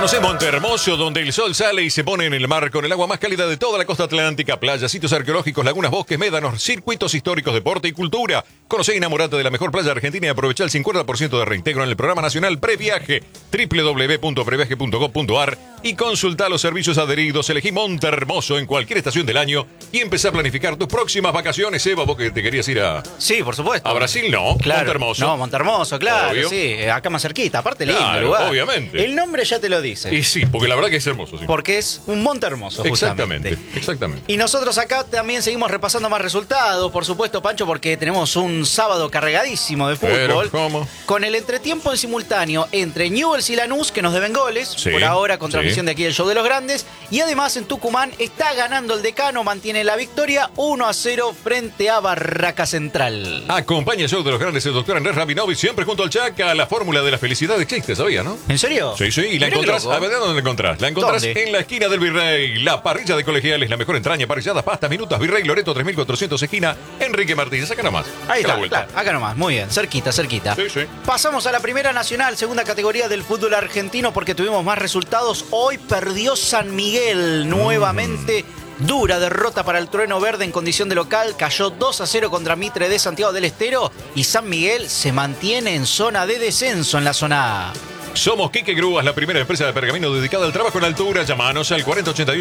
Conocemos Monte Hermoso, donde el sol sale y se pone en el mar con el agua más cálida de toda la costa atlántica, playas, sitios arqueológicos, lagunas, bosques, médanos, circuitos históricos, deporte y cultura. Conocé y enamorate de la mejor playa argentina y aprovecha el 50% de reintegro en el programa nacional Previaje, www.previaje.gov.ar, y consulta los servicios adheridos. Elegí Monte Hermoso en cualquier estación del año y empezá a planificar tus próximas vacaciones. Eva, vos que te querías ir a... Sí, por supuesto. ¿A Brasil? No. Claro. Monte Hermoso. No, Monte Hermoso, claro, Obvio. sí. Acá más cerquita. Aparte lindo Claro, lugar. obviamente. El nombre ya te lo dice. Y sí, porque la verdad que es hermoso. Sí. Porque es un Monte Hermoso, justamente. Exactamente. Y nosotros acá también seguimos repasando más resultados, por supuesto, Pancho, porque tenemos un sábado cargadísimo de fútbol. Pero, ¿cómo? Con el entretiempo en simultáneo entre Newell's y Lanús, que nos deben goles, Sí, por ahora con transmisión sí. de aquí del Show de los Grandes. Y además en Tucumán está ganando el Decano, mantiene la victoria 1-0 frente a Barraca Central. Acompaña el Show de los Grandes el doctor Andrés Rabinovic, siempre junto al Chaca. La fórmula de la felicidad existe, ¿sabía, no? ¿En serio? Sí, y la Mirá qué encontrás. loco. A ver, ¿dónde la encontrás? La encontrás ¿Dónde? en la esquina del Virrey. La parrilla de Colegiales, la mejor entraña, parrilladas, pastas, minutas, Virrey, Loreto 3400, esquina Enrique Martínez. Acá nomás. Ahí A la está, vuelta. claro, acá nomás, muy bien, cerquita. Sí, sí. Pasamos a la Primera Nacional, segunda categoría del fútbol argentino, porque tuvimos más resultados. Hoy perdió San Miguel nuevamente. Dura derrota para el Trueno Verde en condición de local. Cayó 2-0 contra Mitre de Santiago del Estero. Y San Miguel se mantiene en zona de descenso en la zona A. Somos Quique Grúas, la primera empresa de pergamino dedicada al trabajo en altura. Llámanos al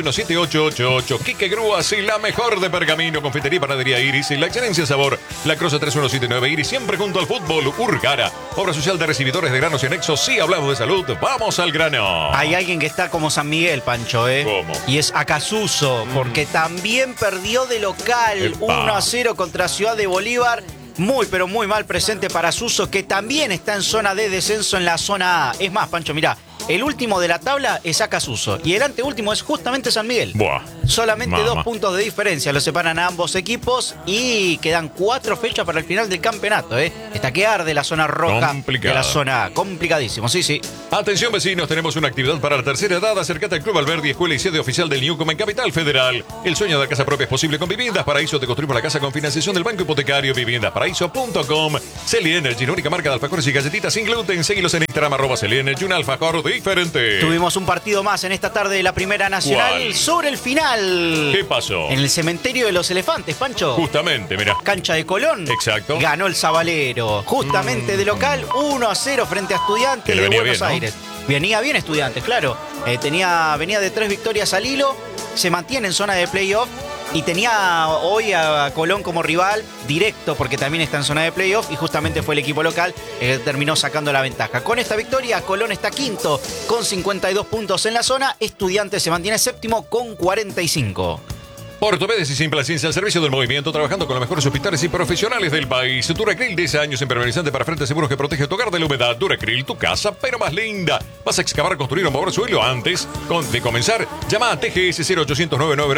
4081-7888. Quique Grúas y la mejor de pergamino. Confitería y panadería Iris y la excelencia en sabor. La Croce 3179 Iris, siempre junto al fútbol. Urgara, obra social de recibidores de granos y anexos. Sí, hablamos de salud. Vamos al grano. Hay alguien que está como San Miguel, Pancho, ¿eh? ¿Cómo? Y es Acasuso, porque también perdió de local Epa. 1-0 contra Ciudad de Bolívar. Muy, pero muy mal presente para Suso, que también está en zona de descenso en la zona A. Es más, Pancho, mirá, el último de la tabla es Acasuso y el anteúltimo es justamente San Miguel. Buah. Solamente Mamá. 2 puntos de diferencia los separan a ambos equipos y quedan 4 fechas para el final del campeonato, ¿eh? Está que arde la zona roja Complicado. de la zona A. Complicadísimo, sí. Atención vecinos, tenemos una actividad para la tercera edad. Acércate al Club Alberdi, escuela y sede oficial del Newcom en Capital Federal. El sueño de la casa propia es posible con Viviendas Paraíso. Te construimos la casa con financiación del Banco Hipotecario. Viviendasparaíso.com. Celi Energy, la única marca de alfajores y galletitas sin gluten. Seguilos en Instagram, @Celi Energy, un alfajor diferente. Tuvimos un partido más en esta tarde de la Primera Nacional. ¿Cuál? Sobre el final. ¿Qué pasó? En el cementerio de los elefantes, Pancho. Justamente, mira. Cancha de Colón. Exacto. Ganó el Zabalero. Justamente de local, 1-0 frente a Estudiantes Que le de venía Buenos bien, ¿no? Aires. Venía bien Estudiantes, claro. Venía de 3 victorias al hilo. Se mantiene en zona de playoff. Y tenía hoy a Colón como rival directo, porque también está en zona de playoff, y justamente fue el equipo local el que terminó sacando la ventaja. Con esta victoria, Colón está quinto con 52 puntos en la zona. Estudiantes se mantiene séptimo con 45. Ortopedes y Simple Ciencia al servicio del movimiento, trabajando con los mejores hospitales y profesionales del país. Duracril, 10 años impermeabilizante para frentes seguros que protege tu hogar de la humedad. Duracril, tu casa, pero más linda. ¿Vas a excavar, construir o mover suelo antes de comenzar? Llama a TGS 0800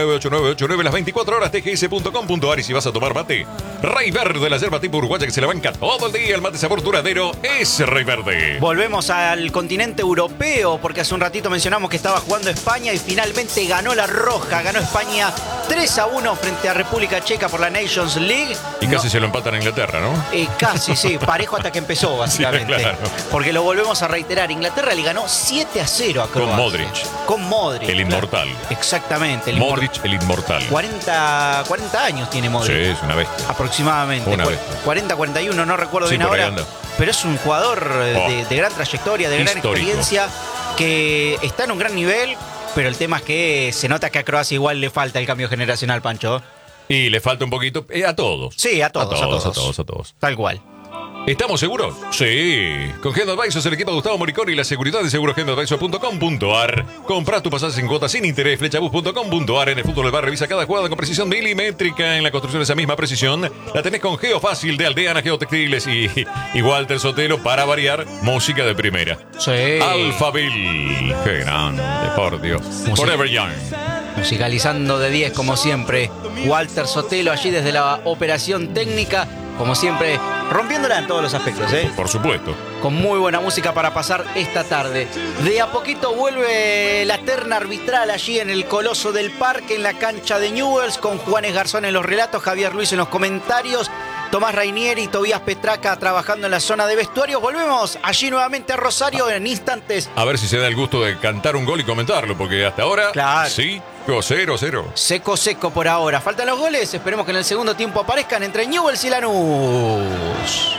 999 las 24 horas, tgs.com.ar. Y si vas a tomar mate, Rey Verde, la yerba tipo uruguaya que se la banca todo el día. El mate sabor duradero es Rey Verde. Volvemos al continente europeo, porque hace un ratito mencionamos que estaba jugando España y finalmente ganó la Roja. Ganó España 3-1 frente a República Checa por la Nations League. Y casi se lo empatan a Inglaterra, ¿no? Casi, sí, parejo hasta que empezó, básicamente. Sí, claro. Porque lo volvemos a reiterar. Inglaterra le ganó 7-0 a Croacia. Con Modric. Con Modric. El claro. inmortal. Exactamente. Modric, el inmortal. 40 años tiene Modric. Sí, es una bestia. Aproximadamente. Una bestia. 40, 41, no recuerdo Sí, bien por ahí ahora. anda. Pero es un jugador de gran trayectoria, de gran Histórico. experiencia, que está en un gran nivel. Pero el tema es que se nota que a Croacia igual le falta el cambio generacional, Pancho. Y le falta un poquito a todos. Sí, a todos. A todos. Tal cual. ¿Estamos seguros? Sí. Con Gendo Advisors, el equipo de Gustavo Moriconi y la seguridad de segurogendoadvisors.com.ar. Comprá tu pasaje sin cuotas sin interés. Flechabus.com.ar. En el fútbol del bar revisa cada jugada con precisión milimétrica. En la construcción esa misma precisión la tenés con Geofácil de Aldeana Geotextiles y Walter Sotelo, para variar, música de primera. Sí. Alphaville. Qué grande, por Dios. Forever Young. Musicalizando de 10 como siempre. Walter Sotelo allí desde la operación técnica. Como siempre, rompiéndola en todos los aspectos, ¿eh? Por supuesto. Con muy buena música para pasar esta tarde. De a poquito vuelve la terna arbitral allí en el Coloso del Parque, en la cancha de Newell's, con Juanes Garzón en los relatos, Javier Luis en los comentarios. Tomás Rainieri y Tobías Petraca trabajando en la zona de vestuarios. Volvemos allí nuevamente a Rosario en instantes. A ver si se da el gusto de cantar un gol y comentarlo, porque hasta ahora, claro, sí, 0-0. Seco por ahora. Faltan los goles. Esperemos que en el segundo tiempo aparezcan entre Newell's y Lanús.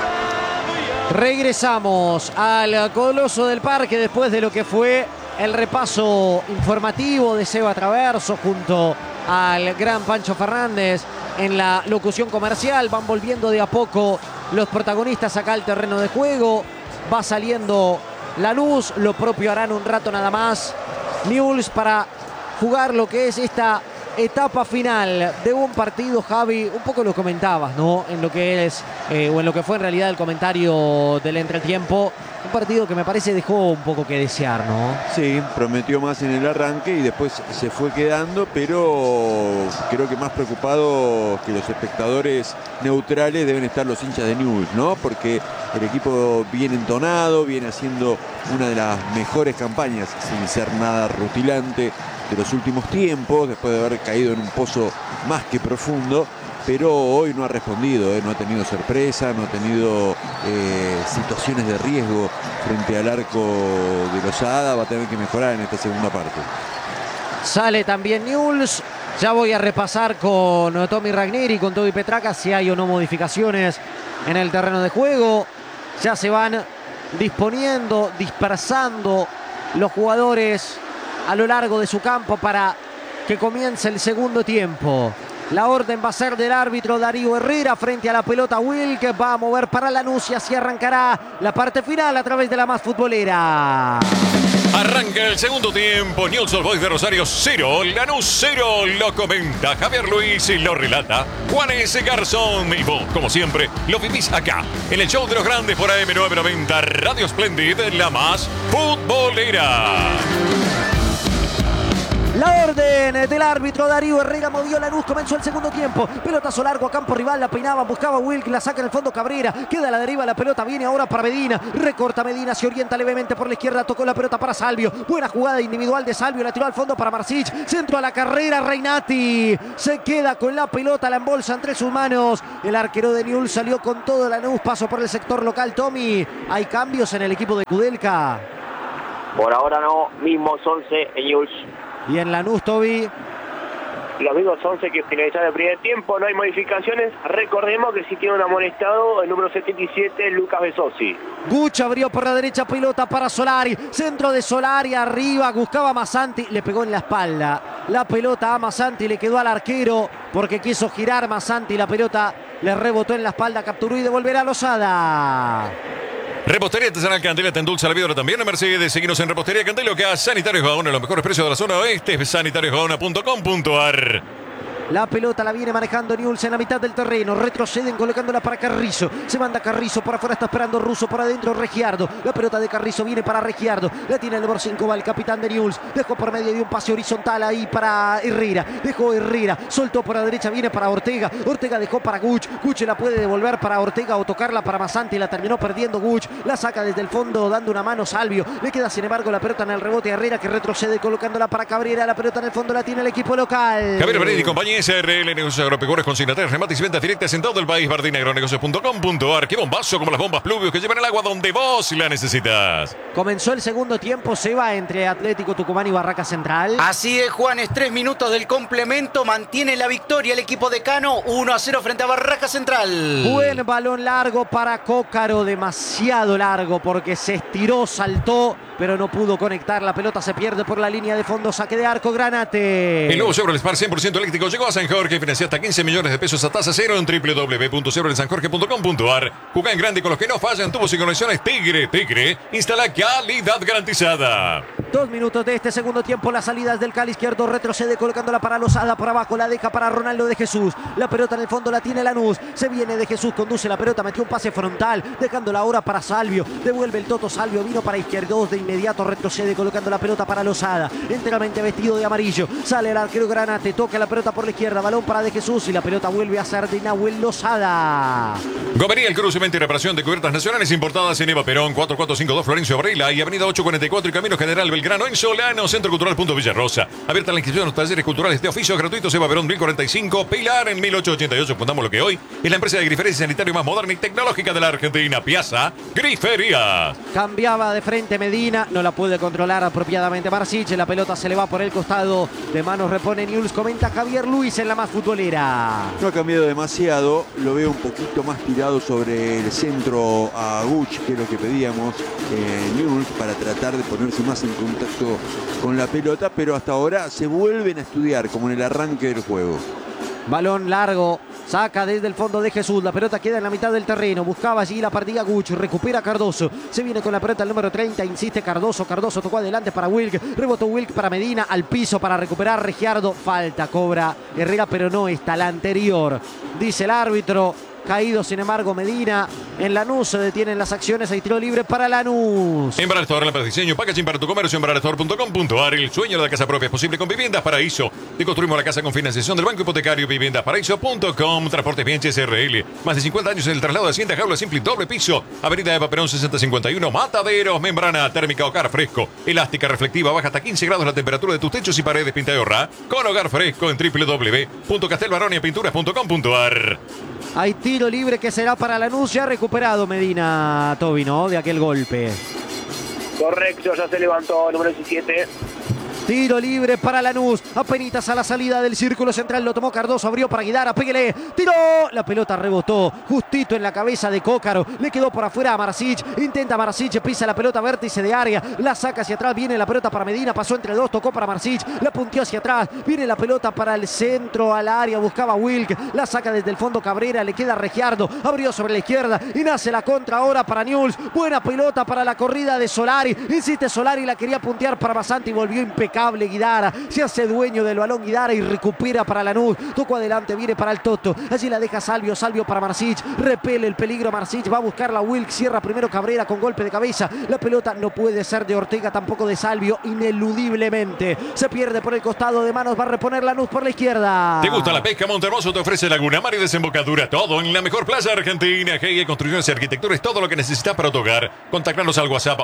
Regresamos al Coloso del Parque después de lo que fue el repaso informativo de Seba Traverso junto al gran Pancho Fernández en la locución comercial. Van volviendo de a poco los protagonistas acá al terreno de juego. Va saliendo Lanús, lo propio harán un rato nada más Newell's para jugar lo que es esta etapa final de un partido. Javi, un poco lo comentabas, ¿no? En lo que es, o en lo que fue en realidad el comentario del entretiempo. Un partido que me parece dejó un poco que desear, ¿no? Sí, prometió más en el arranque y después se fue quedando, pero creo que más preocupados que los espectadores neutrales deben estar los hinchas de Newell's, ¿no? Porque el equipo viene entonado, viene haciendo una de las mejores campañas, sin ser nada rutilante, de los últimos tiempos, después de haber caído en un pozo más que profundo. Pero hoy no ha respondido, no ha tenido sorpresa, no ha tenido situaciones de riesgo frente al arco de Lozada. Va a tener que mejorar en esta segunda parte. Sale también Newell's. Ya voy a repasar con Tommy Rainieri y con Toby Petraca si hay o no modificaciones en el terreno de juego. Ya se van disponiendo, dispersando los jugadores a lo largo de su campo para que comience el segundo tiempo. La orden va a ser del árbitro Darío Herrera frente a la pelota Will, que va a mover para Lanús y así arrancará la parte final a través de la más futbolera. Arranca el segundo tiempo. Newell's Old Boys de Rosario 0, Lanús 0. Lo comenta Javier Luis y lo relata Juan S. Garzón. Y vos, como siempre, lo vivís acá, en el show de los grandes por AM990 Radio Splendid, la más futbolera. La orden del árbitro Darío Herrera movió Lanús, comenzó el segundo tiempo. Pelotazo largo a campo rival, la peinaba, buscaba Wilk, la saca en el fondo Cabrera. Queda a la deriva, la pelota viene ahora para Medina. Recorta Medina, se orienta levemente por la izquierda, tocó la pelota para Salvio. Buena jugada individual de Salvio, la tiró al fondo para Marsic. Centro a la carrera, Reinati. Se queda con la pelota, la embolsa entre sus manos. El arquero de Newell's salió con todo Lanús, paso por el sector local. Tommy, ¿hay cambios en el equipo de Kudelka? Por ahora no, mismos 11 en Newell's. Y en Lanús, Toby, los mismos 11 que finalizaron el primer tiempo, no hay modificaciones. Recordemos que sí tiene un amonestado el número 77, Lucas Besosi. Guch abrió por la derecha, pelota para Solari. Centro de Solari, arriba, buscaba a Massanti, le pegó en la espalda. La pelota a Massanti, le quedó al arquero porque quiso girar Massanti. La pelota le rebotó en la espalda, capturó y devolverá a Lozada. Repostería Artesanal Candela te endulza la vida también en Mercedes. Seguimos en Repostería Candela, que a Sanitarios Gaona, los mejores precios de la zona oeste. sanitariosgaona.com.ar. La pelota la viene manejando Newell's en la mitad del terreno. Retroceden colocándola para Carrizo. Se manda Carrizo por afuera, está esperando Russo por adentro Regiardo. La pelota de Carrizo viene para Regiardo. La tiene el número 5, va el capitán de Newell's. Dejó por medio de un pase horizontal ahí para Herrera. Dejó Herrera. Soltó por la derecha, viene para Ortega. Ortega dejó para Guch. Guch la puede devolver para Ortega o tocarla para Massanti. La terminó perdiendo Guch. La saca desde el fondo dando una mano Salvio. Le queda sin embargo la pelota en el rebote a Herrera, que retrocede colocándola para Cabrera. La pelota en el fondo la tiene el equipo local. Javier Pereira y compañía SRL Negocios Agropecuarios, consignatarios, remates y ventas directas en todo el país. bardinagronegocios.com.ar. Qué bombazo, como las bombas Pluvius que llevan el agua donde vos la necesitas. Comenzó el segundo tiempo, Seba, entre Atlético Tucumán y Barraca Central. Así es, Juanes, 3 minutos del complemento. Mantiene la victoria el equipo de Cano, 1-0 frente a Barraca Central. Buen balón largo para Cócaro, demasiado largo porque se estiró, saltó, pero no pudo conectar. La pelota se pierde por la línea de fondo, saque de arco Granate. El nuevo Chevrolet Spark 100% eléctrico llegó a San Jorge y financia hasta 15 millones de pesos a tasa cero en www.chevroletsanjorge.com.ar. Jugá en grande con los que no fallan, tubos y conexiones Tigre. Tigre instala calidad garantizada. 2 minutos de este segundo tiempo, las salidas del Cali izquierdo, retrocede colocándola para Lozada, por abajo la deja para Ronaldo de Jesús. La pelota en el fondo la tiene Lanús, se viene de Jesús, conduce la pelota, metió un pase frontal, dejándola ahora para Salvio. Devuelve el Toto Salvio, vino para izquierdo de inmediato retrocede colocando la pelota para Lozada, enteramente vestido de amarillo, sale el arquero Granate, toca la pelota por la izquierda, balón para De Jesús y la pelota vuelve a ser de Nahuel Lozada. Gomería, el cruce y reparación de cubiertas nacionales importadas en Eva Perón, 4452 Florencio Varela y avenida 844 y Camino General Belgrano en Solano, Centro Cultural Punto Villarrosa. Abierta la inscripción a los talleres culturales de oficios gratuitos Eva Perón 1045, Pilar en 1888. Fundamos lo que hoy es la empresa de grifería y sanitario más moderna y tecnológica de la Argentina, Piazza Grifería. Cambiaba de frente Medina, no la puede controlar apropiadamente Marsic, la pelota se le va por el costado, de manos repone Newell's, comenta Javier Luis en la más futbolera. No ha cambiado demasiado, lo veo un poquito más tirado sobre el centro a Guch, que es lo que pedíamos Newell's, para tratar de ponerse más en contacto con la pelota, pero hasta ahora se vuelven a estudiar como en el arranque del juego. Balón largo, saca desde el fondo De Jesús, la pelota queda en la mitad del terreno, buscaba allí la partida Guch, recupera Cardoso, se viene con la pelota el número 30, insiste Cardoso tocó adelante para Wilk, rebotó Wilk para Medina, al piso para recuperar Regiardo, falta cobra Herrera, pero no está la anterior, dice el árbitro. Caído, sin embargo, Medina. En Lanús se detienen las acciones. Hay tiro libre para Lanús. Embraer Store, lámparas de diseño, packaging para tu comercio, embraerstore.com.ar. El sueño de la casa propia es posible con Viviendas Paraíso. Te construimos la casa con financiación del Banco Hipotecario. Viviendasparaíso.com. Transportes Bien SRL. Más de 50 años en el traslado de Hacienda, jaula simple y doble piso. Avenida Eva Perón 6051. Mataderos, membrana térmica, hogar fresco. Elástica reflectiva, baja hasta 15 grados la temperatura de tus techos y paredes. Pinta de ahorra con hogar fresco en www.castelbaroniapinturas.com.ar. Hay tiro libre que será para Lanús. Ya ha recuperado Medina, Toby, ¿no? De aquel golpe. Correcto, ya se levantó, número 17. Tiro libre para Lanús. Apenitas a la salida del círculo central. Lo tomó Cardoso. Abrió para Guidara. Péguele. Tiró. La pelota rebotó justito en la cabeza de Cócaro. Le quedó por afuera a Marsic. Intenta Marsic. Pisa la pelota vértice de área. La saca hacia atrás. Viene la pelota para Medina. Pasó entre dos. Tocó para Marsic. La punteó hacia atrás. Viene la pelota para el centro al área. Buscaba Wilk. La saca desde el fondo Cabrera. Le queda Regiardo. Abrió sobre la izquierda. Y nace la contra ahora para Newell's. Buena pelota para la corrida de Solari. Insiste Solari. La quería puntear para Basanti. Volvió impecable Guidara, se hace dueño del balón Guidara y recupera para Lanús, tocó adelante, viene para el Toto, allí la deja Salvio para Marsic, repele el peligro Marsic, va a buscar la Wilk, cierra primero Cabrera con golpe de cabeza, la pelota no puede ser de Ortega, tampoco de Salvio, ineludiblemente, se pierde por el costado de manos, va a reponer Lanús por la izquierda. ¿Te gusta la pesca? Montehermoso te ofrece Laguna Mar y desembocadura, todo en la mejor playa argentina. GIE Construcciones y Arquitectura es todo lo que necesitas para tu hogar. Contactanos al WhatsApp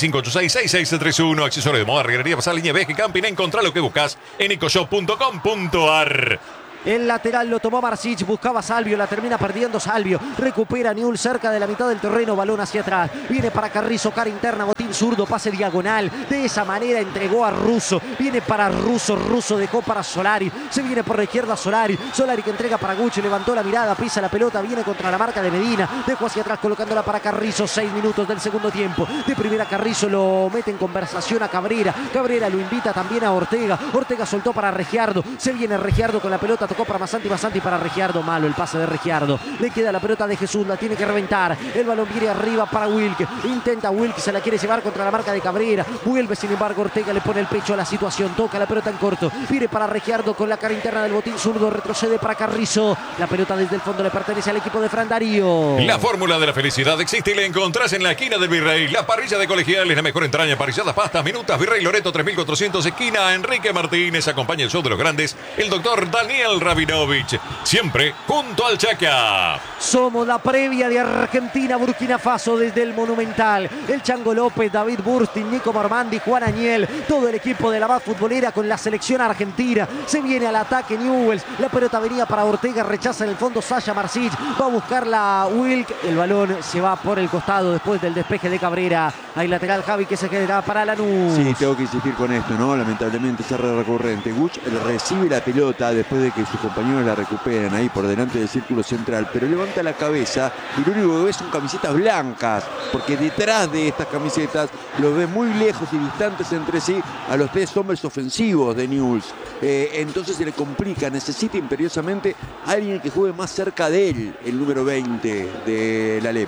1165866631, accesorios de moda, reguería, pasar línea viaje, camping, encontrá lo que buscas en ecoshop.com.ar. El lateral lo tomó Marsic, buscaba Salvio, la termina perdiendo Salvio. Recupera Newell's cerca de la mitad del terreno, balón hacia atrás. Viene para Carrizo, cara interna, botín zurdo, pase diagonal. De esa manera entregó a Russo. Viene para Russo, Russo dejó para Solari. Se viene por la izquierda Solari. Solari que entrega para Gucci, levantó la mirada, pisa la pelota, viene contra la marca de Medina. Dejó hacia atrás colocándola para Carrizo, 6 minutos del segundo tiempo. De primera Carrizo lo mete en conversación a Cabrera. Cabrera lo invita también a Ortega. Ortega soltó para Regiardo. Se viene Regiardo con la pelota, tocó para Basanti para Regiardo, malo el pase de Regiardo, le queda la pelota de Jesús, la tiene que reventar, el balón viene arriba para Wilk, intenta Wilk, se la quiere llevar contra la marca de Cabrera, vuelve sin embargo Ortega, le pone el pecho a la situación, toca la pelota en corto, viene para Regiardo con la cara interna del botín zurdo, retrocede para Carrizo, la pelota desde el fondo le pertenece al equipo de Fran Darío. La fórmula de la felicidad existe y la encontrás en la esquina del Virrey, la parrilla de Colegiales, la mejor entraña, parrilladas, pastas, minutas, Virrey Loreto 3400, esquina Enrique Martínez, acompaña el show de los grandes, el doctor Daniel Rabinovich, siempre junto al Chaca. Somos la previa de Argentina-Burkina Faso desde el Monumental. El Chango López, David Burstin, Nico Mormandi, Juan Añel, todo el equipo de la más futbolera con la selección argentina. Se viene al ataque Newell's, la pelota venía para Ortega, rechaza en el fondo Sasha Marsic, va a buscar la Wilk, el balón se va por el costado después del despeje de Cabrera. Hay lateral Javi que se quedará para Lanús. Sí, tengo que insistir con esto, ¿no? Lamentablemente es recurrente. Guch recibe la pelota después de que sus compañeros la recuperan ahí por delante del círculo central, pero levanta la cabeza y lo único que ve son camisetas blancas, porque detrás de estas camisetas los ve muy lejos y distantes entre sí a los tres hombres ofensivos de Newell's. Entonces se le complica, necesita imperiosamente a alguien que juegue más cerca de él, el número 20 de la Lepra.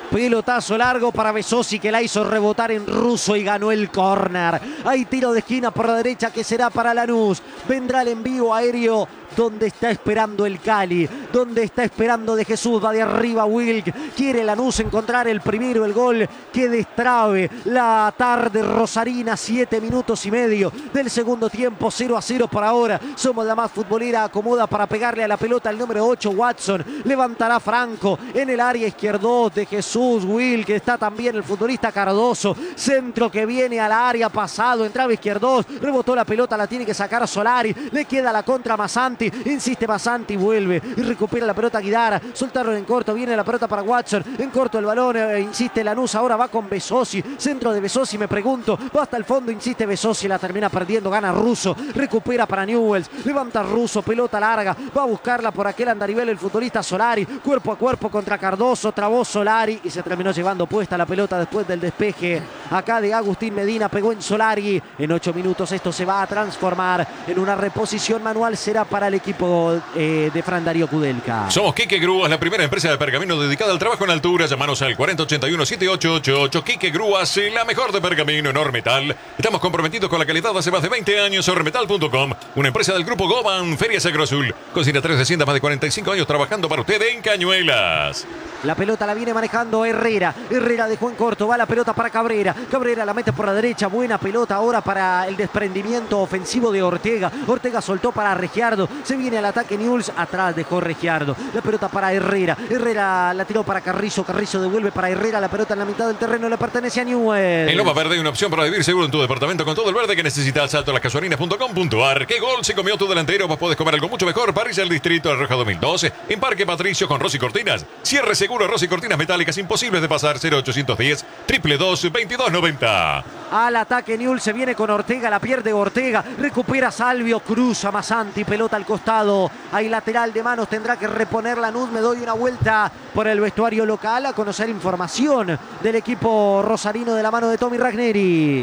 Pelotazo largo para Besosi, que la hizo rebotar en Russo y ganó el córner. Hay tiro de esquina por la derecha que será para Lanús. Vendrá el envío aéreo donde está esperando el Cali, donde está esperando De Jesús, va de arriba Wilk, quiere Lanús encontrar el primero, el gol que destrabe la tarde rosarina. 7 minutos y medio del segundo tiempo, 0-0 por ahora. Somos la más futbolera, acomoda para pegarle a la pelota el número 8 Watson, levantará Franco en el área izquierdo, De Jesús, Wilk, está también el futbolista Cardoso, centro que viene a la área, pasado, entraba izquierdo, rebotó la pelota, la tiene que sacar Solari, le queda la contra Massanti, insiste Massanti, vuelve y recupera la pelota Guidara, soltaron en corto, viene la pelota para Watson, en corto el balón, insiste Lanús, ahora va con Besosi, centro de Besosi, me pregunto, va hasta el fondo, insiste Besosi, la termina perdiendo, gana Russo, recupera para Newells, levanta Russo, pelota larga, va a buscarla por aquel andarivel el futbolista Solari, cuerpo a cuerpo contra Cardoso, trabó Solari y se terminó llevando puesta la pelota después del despeje acá de Agustín Medina, pegó en Solari. En 8 minutos esto se va a transformar en una reposición manual, será para el equipo de Fran Darío Kudelka. Somos Quique Grúas, la primera empresa de pergamino dedicada al trabajo en altura. Llámanos al 4081-7888. Quique Grúas, la mejor de pergamino en Ormetal. Estamos comprometidos con la calidad hace más de 20 años. Ormetal.com, una empresa del grupo Goban, Ferias Agrozul. Consignatarios de Hacienda, más de 45 años trabajando para usted en Cañuelas. La pelota la viene manejando Herrera. Herrera dejó en corto, va la pelota para Cabrera. Cabrera la mete por la derecha, buena pelota ahora para el desprendimiento ofensivo de Ortega. Ortega soltó para Regiardo, se viene al ataque Newell's, atrás dejó Regiardo. La pelota para Herrera. Herrera la tiró para Carrizo. Carrizo devuelve para Herrera, la pelota en la mitad del terreno le pertenece a Newell's. En Loma Verde hay una opción para vivir seguro en tu departamento con todo el verde que necesitas. Salto a lascasuarinas.com.ar. ¿Qué gol se comió tu delantero? Vos podés comer algo mucho mejor. Parrilla del Distrito de Roja 2012 en Parque Patricio con Rosy Cortinas. Cierre seguro Rosy Cortinas metálicas imposibles de pasar. 0810 222 2290. Al ataque Newell's, se viene con Ortega, la pierde Ortega, recupera Salvio, cruza Massanti, pelota al costado, hay lateral de manos, tendrá que reponer Lanús. Me doy una vuelta por el vestuario local a conocer información del equipo rosarino de la mano de Tommy Ragneri.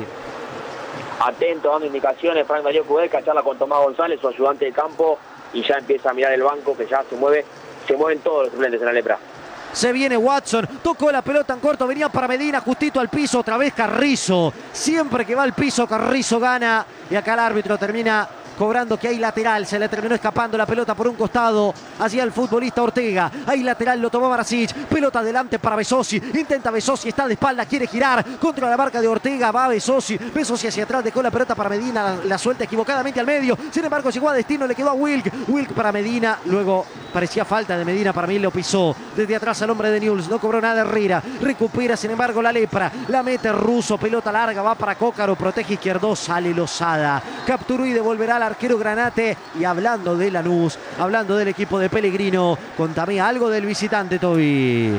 Atento, dando indicaciones, Fran Darío Kudelka, charla con Tomás González, su ayudante de campo, y ya empieza a mirar el banco que ya se mueven todos los suplentes en la lepra. Se viene Watson, tocó la pelota en corto, venía para Medina, justito al piso, otra vez Carrizo. Siempre que va al piso Carrizo gana y acá el árbitro termina cobrando que hay lateral, se le terminó escapando la pelota por un costado hacia el futbolista Ortega. Hay lateral, lo tomó Barasic, pelota adelante para Besosi, intenta Besosi, está de espalda, quiere girar contra la marca de Ortega, va Besosi, Besosi hacia atrás, dejó la pelota para Medina, la suelta equivocadamente al medio, sin embargo llegó a destino, le quedó a Wilk para Medina, luego parecía falta de Medina, para mí lo pisó desde atrás al hombre de Newell's, no cobró nada Herrera, recupera sin embargo la lepra, la mete Russo, pelota larga, va para Cócaro, protege izquierdo, sale Lozada, capturó y devolverá al arquero Granate. Y hablando de Lanús, hablando del equipo de Pellegrino, contame algo del visitante, Toby.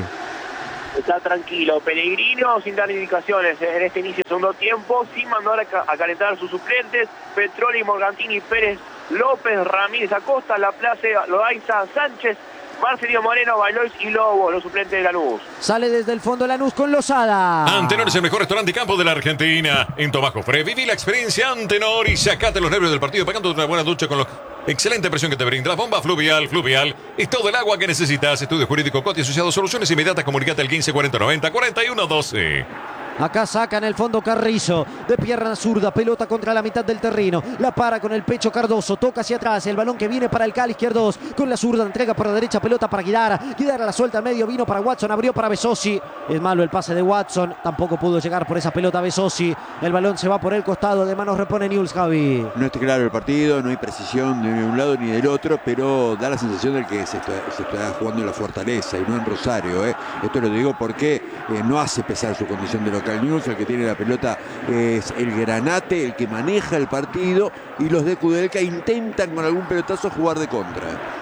Está tranquilo, Pellegrino sin dar indicaciones en este inicio de segundo tiempo, sin mandar a calentar a sus suplentes, Petroli, Morgantini, Pérez, López, Ramírez, Acosta, Laplace, Loaiza, Sánchez, Marcelino Moreno, Bailois y Lobo, los suplentes de Lanús. Sale desde el fondo Lanús con Lozada. Antenor es el mejor restaurante y campo de la Argentina. En Tomás Jofré, viví la experiencia Antenor y sacate los nervios del partido pagando una buena ducha con los excelente presión que te brinda. Bomba Fluvial es todo el agua que necesitas. Estudio jurídico, Coti asociado, soluciones inmediatas. Comunicate al 15 40 90 41 12. Acá saca en el fondo Carrizo, de pierna zurda, pelota contra la mitad del terreno, la para con el pecho Cardoso, toca hacia atrás, el balón que viene para el Cali izquierdo, con la zurda entrega por la derecha, pelota para Guidara la suelta al medio, vino para Watson, abrió para Besosi, es malo el pase de Watson, tampoco pudo llegar por esa pelota Besosi, el balón se va por el costado, de manos repone Newell's, Javi. No está claro el partido, no hay precisión de un lado ni del otro, pero da la sensación de que se está jugando en la Fortaleza y no en Rosario. Esto lo digo porque no hace pesar su condición de local. Newell's, el que tiene la pelota es el Granate, el que maneja el partido, y los de Kudelka intentan con algún pelotazo jugar de contra.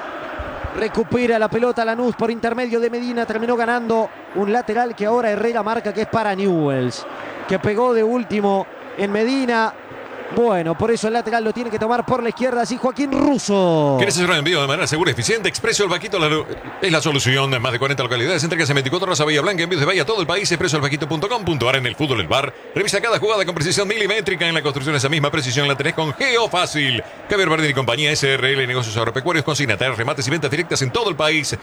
Recupera la pelota Lanús por intermedio de Medina, terminó ganando un lateral que ahora Herrera marca que es para Newell's, que pegó de último en Medina. Bueno, por eso el lateral lo tiene que tomar por la izquierda, así Joaquín Russo. ¿Quieres hacer un envío de manera segura y eficiente? Expreso El Vaquito es la solución. En más de 40 localidades, entregas en 24 horas a Bahía Blanca, envíos de Bahía a todo el país. expresoelvaquito.com.ar. En el fútbol, el bar. Revisa cada jugada con precisión milimétrica. En la construcción, esa misma precisión la tenés con Geofácil. Javier Bardín y compañía, SRL Negocios Agropecuarios, consignatarios, remates y ventas directas en todo el país.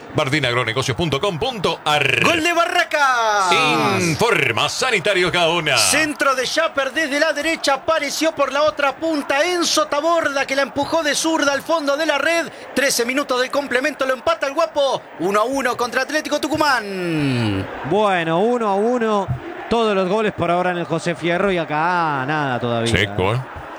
bardinagronegocios.com.ar. ¡Gol de Barracas! Informa Sanitario Gaona. Centro de Schapper desde la derecha, apareció por la otra punta Enzo Taborda, que la empujó de zurda al fondo de la red. 13 minutos del complemento, lo empata el Guapo. 1-1 contra Atlético Tucumán. Bueno, 1-1. Todos los goles por ahora en el José Fierro y acá nada todavía. Seco,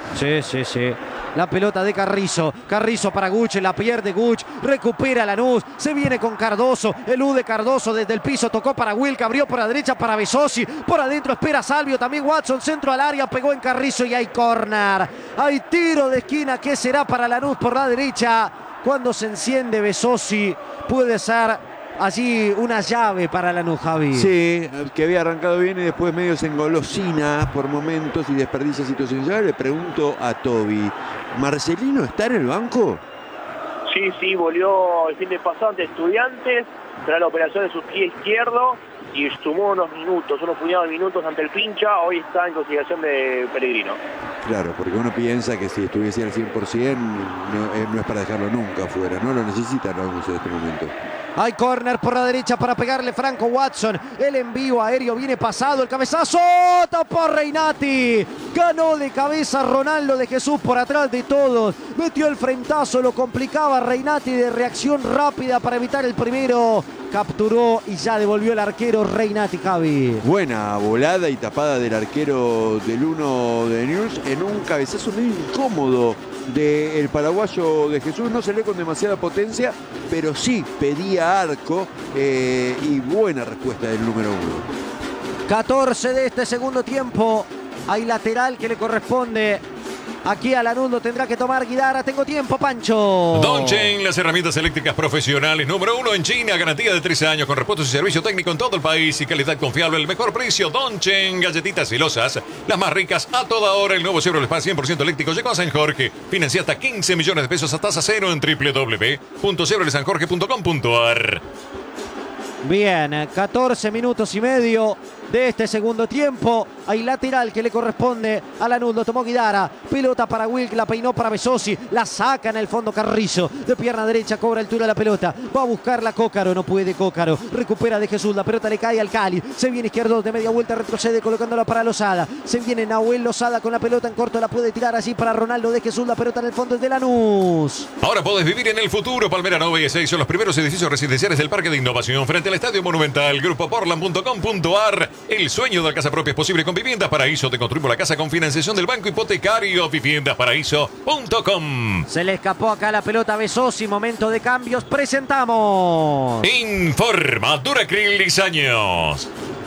Sí. La pelota de Carrizo. Carrizo para Guch, la pierde Guch. Recupera Lanús. Se viene con Cardoso. Elude Cardoso desde el piso. Tocó para Wilk. Abrió por la derecha para Besosi. Por adentro espera Salvio. También Watson. Centro al área. Pegó en Carrizo y hay córner. Hay tiro de esquina que será para Lanús por la derecha. Cuando se enciende Besosi, puede ser allí una llave para Lanús, Javi. Sí, que había arrancado bien y después medio se engolosina por momentos y desperdicia situaciones. Yo le pregunto a Toby, ¿Marcelino está en el banco? Sí, volvió el fin de pasado ante Estudiantes, tras la operación de su pie izquierdo y sumó unos puñados de minutos ante el Pincha. Hoy está en consideración de Pellegrino. Claro, porque uno piensa que si estuviese al 100% no es para dejarlo nunca afuera, no lo necesita Lanús en este momento. Hay córner por la derecha para pegarle Franco Watson. El envío aéreo viene pasado. El cabezazo. Tapó Reinati. Ganó de cabeza Ronaldo de Jesús por atrás de todos. Metió el frentazo. Lo complicaba Reinati de reacción rápida para evitar el primero. Capturó y ya devolvió el arquero Reinati, Javi. Buena volada y tapada del arquero del 1 de Newell's en un cabezazo muy incómodo del paraguayo de Jesús. No se lee con demasiada potencia, pero sí pedía arco y buena respuesta del número 1. 14 de este segundo tiempo. Hay lateral que le corresponde aquí a Lanús, lo tendrá que tomar Guidara. Tengo tiempo, Pancho. Dongchen, las herramientas eléctricas profesionales número 1 en China, garantía de 13 años con repuestos y servicio técnico en todo el país y calidad confiable, el mejor precio. Dongchen, galletitas celosas, las más ricas a toda hora. El nuevo Chevrolet Spark 100% eléctrico llegó a San Jorge. Financia hasta 15 millones de pesos a tasa cero en www.chevroletsanjorge.com.ar. Bien, 14 minutos y medio de este segundo tiempo. Hay lateral que le corresponde a Lanús, lo tomó Guidara. Pelota para Wilk, la peinó para Besosi. La saca en el fondo Carrizo. De pierna derecha cobra el tiro de la pelota. Va a buscarla Cócaro, no puede Cócaro. Recupera de Jesús, la pelota le cae al Cali. Se viene izquierdo de media vuelta, retrocede colocándola para Lozada. Se viene Nahuel Lozada con la pelota en corto, la puede tirar así para Ronaldo de Jesús. La pelota en el fondo es de Lanús. Ahora podés vivir en el futuro. Palmera 9 y 6 son los primeros edificios residenciales del Parque de Innovación frente al Estadio Monumental. Grupoportland.com.ar. El sueño de la casa propia es posible con Viviendas Paraíso. Te construimos la casa con financiación del Banco Hipotecario. Viviendasparaíso.com. Se le escapó acá la pelota a Besosi. Momento de cambios. Presentamos. Informa Duracril Diseños.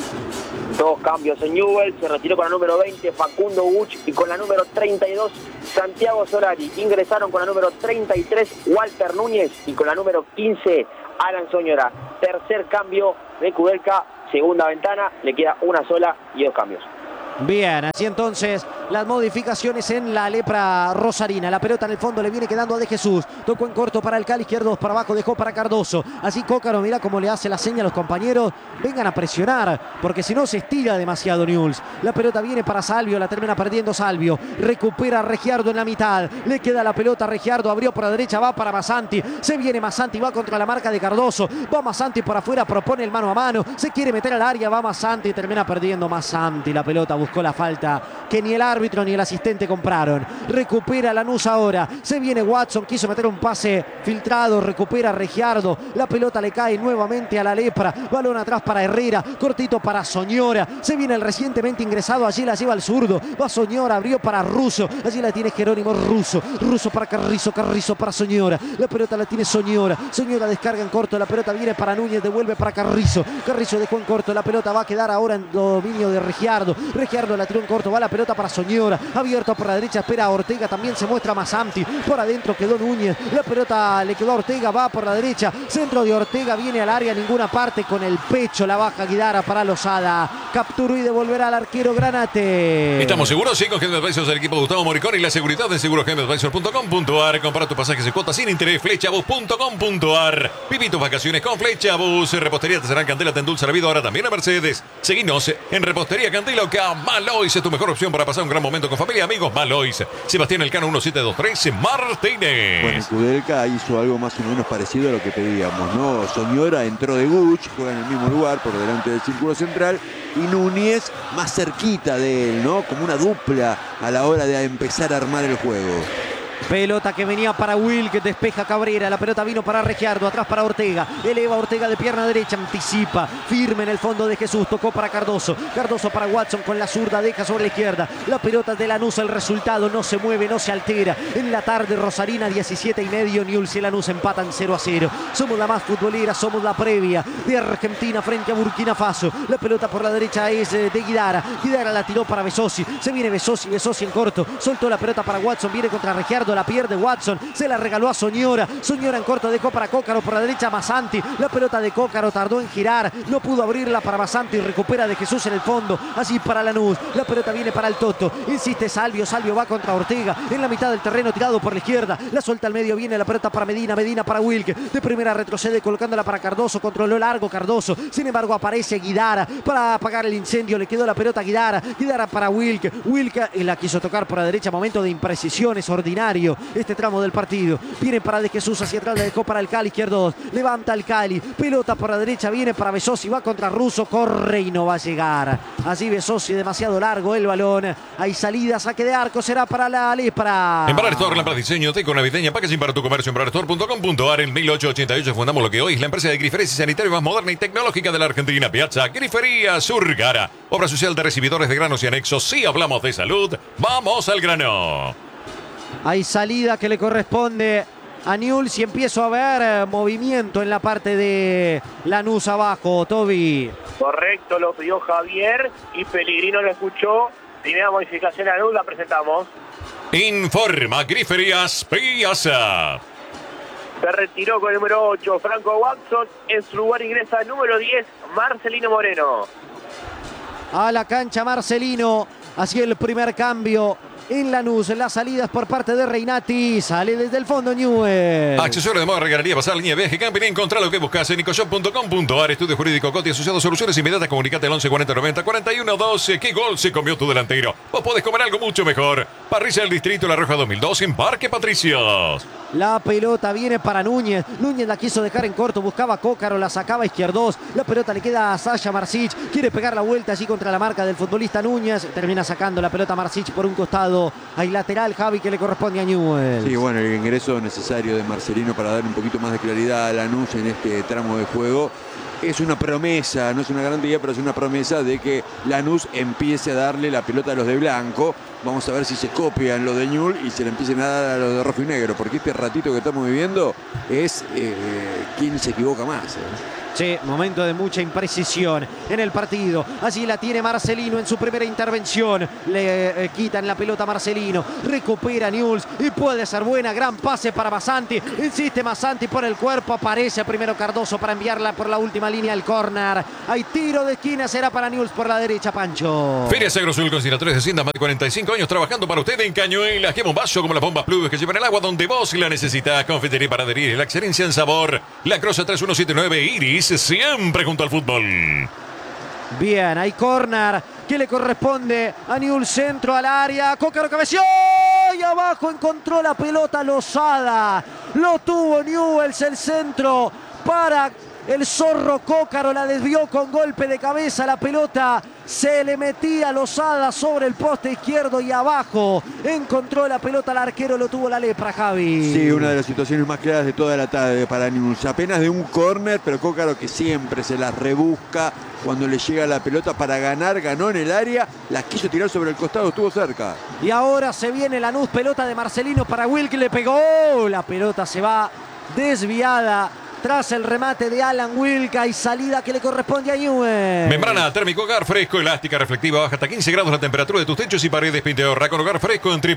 Dos cambios en Newell's. Se retiró con la número 20 Facundo Buch y con la número 32 Santiago Solari. Ingresaron con la número 33 Walter Núñez y con la número 15 Alan Soñora. Tercer cambio de Kudelka. Segunda ventana, le queda una sola y dos cambios. Bien, así entonces las modificaciones en la lepra rosarina. La pelota en el fondo le viene quedando a De Jesús. Tocó en corto para el Cali, izquierdo para abajo, dejó para Cardoso. Así Cócaro, mira cómo le hace la seña a los compañeros. Vengan a presionar, porque si no se estira demasiado Newell's. La pelota viene para Salvio, la termina perdiendo Salvio. Recupera a Regiardo en la mitad. Le queda la pelota a Regiardo, abrió por la derecha, va para Massanti. Se viene Massanti, va contra la marca de Cardoso. Va Massanti por afuera, propone el mano a mano. Se quiere meter al área, va Massanti, termina perdiendo Massanti. La pelota buscó la falta que ni el árbitro ni el asistente compraron. Recupera Lanús ahora. Se viene Watson, quiso meter un pase filtrado. Recupera Regiardo. La pelota le cae nuevamente a la lepra. Balón atrás para Herrera. Cortito para Soñora. Se viene el recientemente ingresado. Allí la lleva al zurdo. Va Soñora, abrió para Russo. Allí la tiene Jerónimo Russo. Russo para Carrizo. Carrizo para Soñora. La pelota la tiene Soñora. Soñora descarga en corto. La pelota viene para Núñez. Devuelve para Carrizo. Carrizo dejó en corto. La pelota va a quedar ahora en dominio de Regiardo. Regiardo la tiró en corto. Va la pelota para Soñora. Soñora, abierto por la derecha, espera a Ortega, también se muestra Masanti, por adentro quedó Núñez, la pelota le quedó a Ortega, va por la derecha, centro de Ortega, viene al área, ninguna parte, con el pecho la baja Guidara para Lozada, capturó y devolverá al arquero Granate. ¿Estamos seguros? Sí, con Helmet Advisors del equipo Gustavo Moricón y la seguridad de segurohelmetadvisor.com.ar. Compara tus pasajes en cuotas sin interés, flechabus.com.ar. Viví tus vacaciones con Flechabus. Repostería Artesanal Candela te endulza la vida ahora también a Mercedes. Seguinos en Repostería Candela acá. Malois es tu mejor opción para pasar un gran momento con familia y amigos. Malois. Sebastián Elcano 1723 Martínez. Bueno, Kudelka hizo algo más o menos parecido a lo que pedíamos, ¿no? Soñora entró de Guch, juega en el mismo lugar por delante del círculo central, y Núñez más cerquita de él, ¿no? Como una dupla a la hora de empezar a armar el juego. Pelota que venía para Will, que despeja Cabrera. La pelota vino para Regiardo, atrás para Ortega. Eleva Ortega de pierna derecha, anticipa. Firme en el fondo de Jesús, tocó para Cardoso. Cardoso para Watson con la zurda, deja sobre la izquierda. La pelota de Lanús, el resultado no se mueve, no se altera. En la tarde, Rosarina, 17:30. Newell's y Lanús empatan 0-0. Somos la más futbolera, somos la previa de Argentina frente a Burkina Faso. La pelota por la derecha es de Guidara. Guidara la tiró para Besosi. Se viene Besosi en corto. Soltó la pelota para Watson, viene contra Regiardo. La pierde Watson, se la regaló a Soñora. Soñora en corto dejó para Cócaro, por la derecha Masanti. La pelota de Cócaro tardó en girar, no pudo abrirla para Masanti. Recupera de Jesús en el fondo, así para Lanús. La pelota viene para el Toto, insiste Salvio va contra Ortega. En la mitad del terreno, tirado por la izquierda. La suelta al medio, viene la pelota para Medina. Medina para Wilke. De primera retrocede colocándola para Cardoso. Controló largo Cardoso. Sin embargo aparece Guidara para apagar el incendio. Le quedó la pelota a Guidara. Guidara para Wilke. Wilke la quiso tocar por la derecha. Momento de imprecisión, es ordinario este tramo del partido. Viene para De Jesús, hacia atrás, la dejó para el Cali izquierdo. Levanta el Cali, pelota por la derecha, viene para Besosi, va contra Russo, corre y no va a llegar. Así Besosi, demasiado largo el balón. Hay salida, saque de arco, será para la Lepra. En Bar Store, lámparas diseño, teco navideña, packaging para tu comercio. En barstore.com.ar. En 1888 fundamos lo que hoy es la empresa de griferías y sanitario más moderna y tecnológica de la Argentina. Piazza Grifería Surgara. Obra social de recibidores de granos y anexos. Si hablamos de salud, vamos al grano. Hay salida que le corresponde a Newell's y empiezo a ver movimiento en la parte de Lanús abajo, Toby. Correcto, lo pidió Javier y Pellegrino lo escuchó. Primera modificación a Lanús, la presentamos. Informa Griferías Piazza. Se retiró con el número 8, Franco Watson. En su lugar ingresa el número 10, Marcelino Moreno. A la cancha Marcelino, hacia el primer cambio en Lanús. Las salidas por parte de Reinati. Sale desde el fondo Newell's. Accesorio de moda, regalería, pasar línea, viaje, camping. Encontrá lo que buscas en ecoshop.com.ar. Estudio jurídico, Coti asociado, soluciones inmediatas. Comunicate al 11 40 90 41 12. ¿Qué gol se comió tu delantero? Vos podés comer algo mucho mejor. Parrilla del Distrito La Roja 2002 en Parque Patricios. La pelota viene para Núñez. Núñez la quiso dejar en corto. Buscaba a Cócaro, la sacaba izquierdos. La pelota le queda a Sasha Marsic. Quiere pegar la vuelta allí contra la marca del futbolista Núñez. Termina sacando la pelota Marsic por un costado. Hay lateral, Javi, que le corresponde a Newell's. Sí, bueno, el ingreso necesario de Marcelino para dar un poquito más de claridad a Lanús en este tramo de juego. Es una promesa, no es una garantía, pero es una promesa de que Lanús empiece a darle la pelota a los de blanco. Vamos a ver si se copian los de Newell's y se le empiecen a dar a los de rojo y negro, porque este ratito que estamos viviendo es quién se equivoca más. Sí, momento de mucha imprecisión en el partido. Allí la tiene Marcelino en su primera intervención. Le quitan la pelota a Marcelino. Recupera Newell's y puede ser buena. Gran pase para Masanti. Insiste Masanti por el cuerpo. Aparece primero Cardoso para enviarla por la última línea al córner. Hay tiro de esquina. Será para Newell's por la derecha, Pancho. Feria Agrosul, consignadores de haciendas, más de 45 años trabajando para usted en Cañuelas. Que bombazo como las bombas Plus que llevan el agua donde vos la necesitas. Confitería y panadería, la excelencia en sabor. La Crosa 3179 Iris, siempre junto al fútbol. Bien, hay córner que le corresponde a Newell's, centro al área. Cócaro cabeció y abajo encontró la pelota Lozada. Lo tuvo Newell's, el centro para el zorro Cócaro, la desvió con golpe de cabeza. La pelota se le metía a Lozada sobre el poste izquierdo y abajo encontró la pelota al arquero, lo tuvo la Lepra, Javi. Sí, una de las situaciones más claras de toda la tarde para Newell's. Apenas de un córner, pero Cócaro que siempre se las rebusca cuando le llega la pelota para ganar. Ganó en el área, la quiso tirar sobre el costado, estuvo cerca. Y ahora se viene Lanús, pelota de Marcelino para Wilke, le pegó. La pelota se va desviada tras el remate de Alan Wilka y salida que le corresponde a Newell. Membrana térmico Hogar Fresco, elástica, reflectiva, baja hasta 15 grados la temperatura de tus techos y paredes. Pinte ahorra con Hogar Fresco en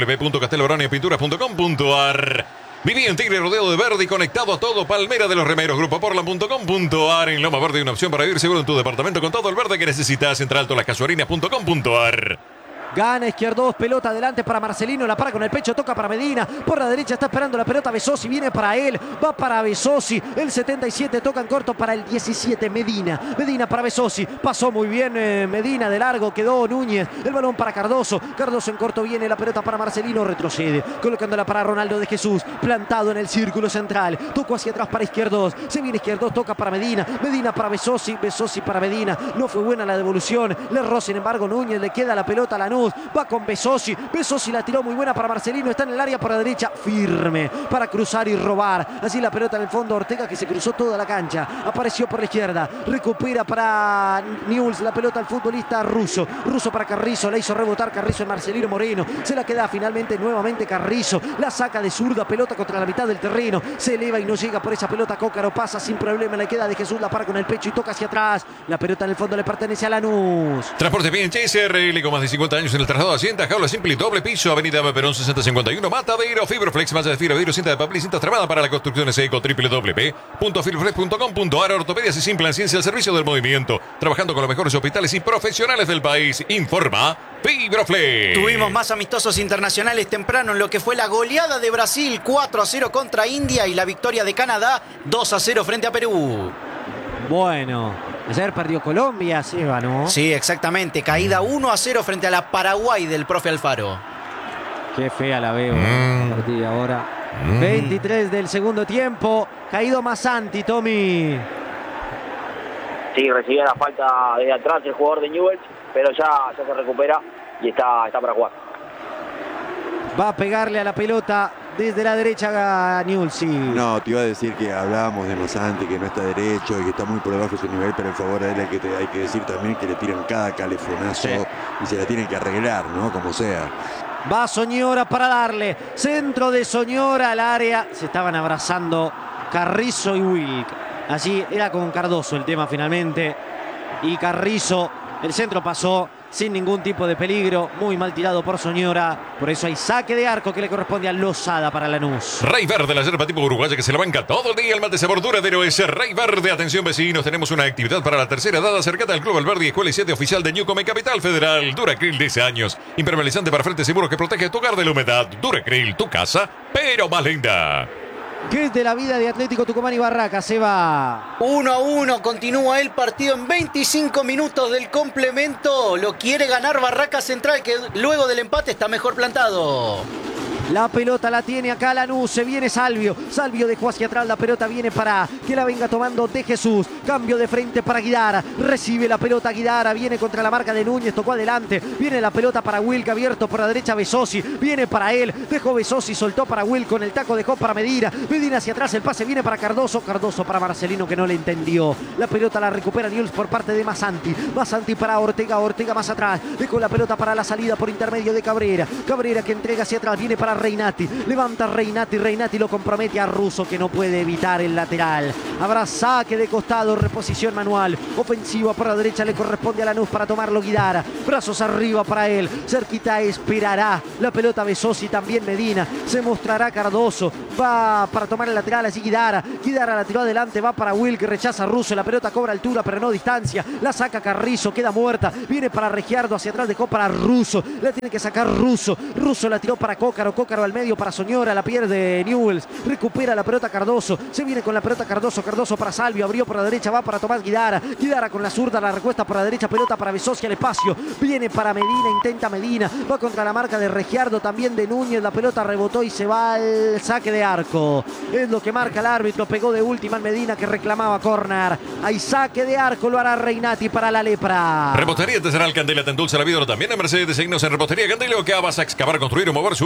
www.castelbroniapinturas.com.ar. Viví en Tigre, rodeado de verde y conectado a todo. Palmera de los Remeros, grupoportland.com.ar. En Loma Verde, una opción para vivir seguro en tu departamento con todo el verde que necesitas. Entre Alto Las Casuarinas.com.ar. Gana Izquierdos, pelota adelante para Marcelino, la para con el pecho, toca para Medina, por la derecha está esperando la pelota Besosi, viene para él, va para Besosi, el 77 toca en corto para el 17, Medina para Besosi, pasó muy bien Medina de largo, quedó Núñez, el balón para Cardoso en corto viene la pelota para Marcelino, retrocede, colocándola para Ronaldo de Jesús, plantado en el círculo central, tocó hacia atrás para Izquierdos, se viene Izquierdos, toca para Medina para Besosi para Medina, no fue buena la devolución, le erró sin embargo Núñez, le queda la pelota a Lanús, va con Besosi la tiró muy buena para Marcelino, está en el área por la derecha, firme para cruzar y robar, así la pelota en el fondo, Ortega que se cruzó toda la cancha, apareció por la izquierda, recupera para Newell's la pelota al futbolista Russo para Carrizo, la hizo rebotar Carrizo en Marcelino Moreno, se la queda finalmente nuevamente Carrizo, la saca de zurda, pelota contra la mitad del terreno, se eleva y no llega por esa pelota, Cócaro pasa sin problema, le queda de Jesús, la para con el pecho y toca hacia atrás, la pelota en el fondo le pertenece a Lanús. Transporte bien SRL con más de 50 años en el traslado de Hacienda, jaula simple y doble piso, avenida Perón 6051, Matadero, Fibroflex, malla de fibra, vidrio, cinta de papel y cinta trabada para la construcción seco, www.fibroflex.com.ar. Ortopedias y Simplan, ciencia al servicio del movimiento, trabajando con los mejores hospitales y profesionales del país. Informa Fibroflex. Tuvimos más amistosos internacionales temprano en lo que fue la goleada de Brasil 4-0 contra India y la victoria de Canadá 2-0 frente a Perú. Bueno, ayer perdió Colombia, Seba, ¿no? Sí, exactamente. Caída 1-0 frente a la Paraguay del profe Alfaro. Qué fea la veo. Partida ahora. 23 del segundo tiempo. Caído Masanti, Tommy. Sí, recibía la falta desde atrás el jugador de Newell's, pero ya se recupera y está para jugar. Va a pegarle a la pelota desde la derecha a Newell's, sí. No, te iba a decir que hablábamos de Masanti, que no está derecho y que está muy por debajo de su nivel, pero en favor de él hay que decir también que le tiran cada calefonazo y se la tienen que arreglar, ¿no? Como sea. Va Soñora para darle. Centro de Soñora al área. Se estaban abrazando Carrizo y Wilk. Allí era con Cardoso el tema finalmente. Y Carrizo, el centro pasó sin ningún tipo de peligro, muy mal tirado por Soñora, por eso hay saque de arco que le corresponde a Lozada para Lanús. Rey Verde, la yerba tipo uruguaya que se la banca todo el día, el mate sabor duradero es Rey Verde. Atención vecinos, tenemos una actividad para la tercera edad, acércate al Club Alberdi, escuela y sede oficial de Newcom en Capital Federal. Duracril 10 años, impermeabilizante para frentes seguros que protege tu hogar de la humedad. Duracril, tu casa, pero más linda. ¿Qué es de la vida de Atlético Tucumán y Barracas? Se va 1-1, continúa el partido en 25 minutos del complemento. Lo quiere ganar Barracas Central, que luego del empate está mejor plantado. La pelota la tiene acá Lanús, se viene Salvio dejó hacia atrás, la pelota viene para que la venga tomando de Jesús, cambio de frente para Guidara, recibe la pelota Guidara, viene contra la marca de Núñez, tocó adelante, viene la pelota para Wilk, abierto por la derecha Besosi, viene para él, dejó Besosi, soltó para Wilk, con el taco dejó para Medina hacia atrás, el pase viene para Cardoso para Marcelino que no le entendió, la pelota la recupera Newell's por parte de Masanti para Ortega más atrás, dejó la pelota para la salida por intermedio de Cabrera que entrega hacia atrás, viene para Reinati, levanta Reinati lo compromete a Russo que no puede evitar el lateral, habrá saque de costado, reposición manual, ofensiva por la derecha le corresponde a Lanús para tomarlo Guidara, brazos arriba para él, cerquita esperará la pelota Besosi, también Medina, se mostrará Cardoso, va para tomar el lateral así Guidara la tiró adelante, va para Will que rechaza a Russo, la pelota cobra altura pero no distancia, la saca Carrizo, queda muerta, viene para Regiardo hacia atrás, dejó para Russo, la tiene que sacar Russo la tiró para Cócaro al medio para Soñora, la pierde Newell's, recupera la pelota Cardoso, se viene con la pelota Cardoso para Salvio, abrió por la derecha, va para Tomás Guidara con la zurda, la recuesta por la derecha, pelota para Besosi al espacio, viene para Medina, intenta Medina, va contra la marca de Regiardo, también de Núñez, la pelota rebotó y se va al saque de arco, es lo que marca el árbitro, pegó de última en Medina que reclamaba córner, hay saque de arco, lo hará Reinati para la Lepra. Repostería artesanal Candela te endulza la vida, también en Mercedes, signos en Repostería Candela, que vas a excavar, construir o mover suelo antes de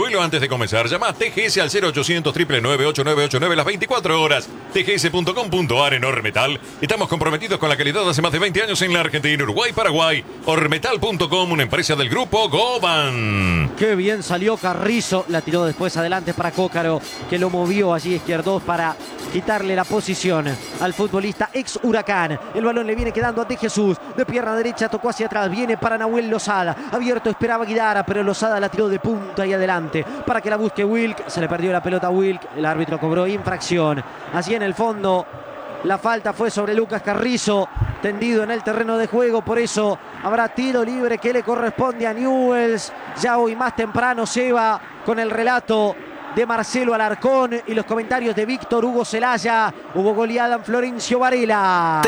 comenzar. Llama a TGS al 0800 999 8989 las 24 horas. TGS.com.ar en Ormetal. Estamos comprometidos con la calidad hace más de 20 años en la Argentina, Uruguay, Paraguay. Ormetal.com, una empresa del grupo Goban. Qué bien salió Carrizo. La tiró después adelante para Cócaro, que lo movió allí izquierdo para quitarle la posición al futbolista ex Huracán. El balón le viene quedando a De Jesús. De pierna derecha tocó hacia atrás. Viene para Nahuel Lozada. Abierto esperaba Guidara, pero Lozada la tiró de punta y adelante para que la busque Wilk. Se le perdió la pelota a Wilk. El árbitro cobró infracción. Así en el fondo la falta fue sobre Lucas Carrizo, tendido en el terreno de juego. Por eso habrá tiro libre que le corresponde a Newell's. Ya hoy más temprano se va con el relato de Marcelo Alarcón y los comentarios de Víctor Hugo Celaya. Hubo goleada en Florencio Varela.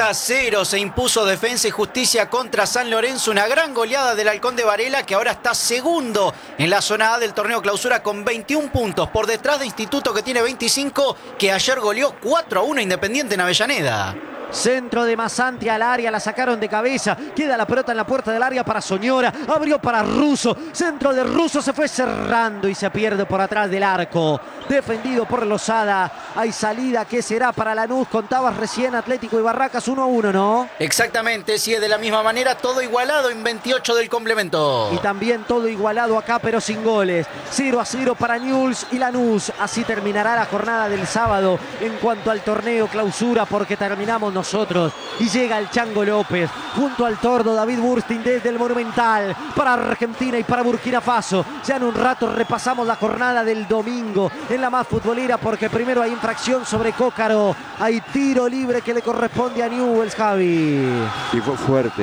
3-0 se impuso Defensa y Justicia contra San Lorenzo. Una gran goleada del Halcón de Varela, que ahora está segundo en la zona A del torneo clausura con 21 puntos. Por detrás de Instituto, que tiene 25, que ayer goleó 4-1 Independiente en Avellaneda. Centro de Masanti al área, la sacaron de cabeza. Queda la pelota en la puerta del área para Soñora. Abrió para Russo. Centro de Russo, se fue cerrando y se pierde por atrás del arco. Defendido por Lozada. Hay salida que será para Lanús. Contabas recién Atlético y Barracas 1-1, ¿no? Exactamente, sigue de la misma manera, todo igualado en 28 del complemento. Y también todo igualado acá, pero sin goles. 0-0 para Newell's y Lanús. Así terminará la jornada del sábado en cuanto al torneo clausura, porque terminamos nosotros. Y llega el Chango López junto al tordo David Burstin desde el Monumental para Argentina y para Burkina Faso. Ya en un rato repasamos la jornada del domingo en la más futbolera, porque primero hay infracción sobre Cócaro. Hay tiro libre que le corresponde a Newell's, Javi. Y fue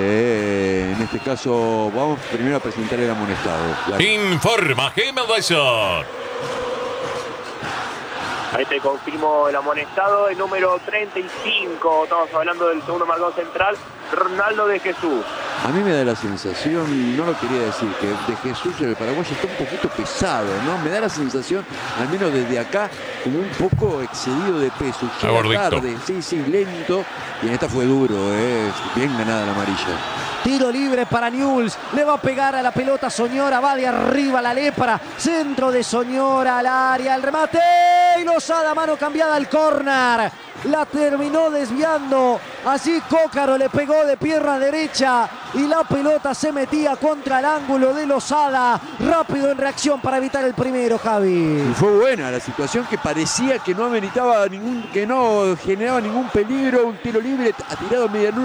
fuerte, En este caso vamos primero a presentar el amonestado. Informa Gemma Dyson. Ahí te confirmo el amonestado, el número 35. Estamos hablando del segundo marcador central, Ronaldo de Jesús. A mí me da la sensación, no lo quería decir, que De Jesús el paraguayo está un poquito pesado, ¿no? Me da la sensación, al menos desde acá, como un poco excedido de peso. Llega tarde, sí, lento. Y en esta fue duro, bien ganada la amarilla. Tiro libre para Newell's. Le va a pegar a la pelota Soñora. Va de arriba la lepra. Centro de Soñora al área. El remate. Y Lozada, mano cambiada al córner. La terminó desviando. Así Cócaro le pegó de pierna derecha. Y la pelota se metía contra el ángulo de Lozada. Rápido en reacción para evitar el primero, Javi. Y fue buena la situación, que parecía que no ameritaba que no generaba ningún peligro. Un tiro libre tirado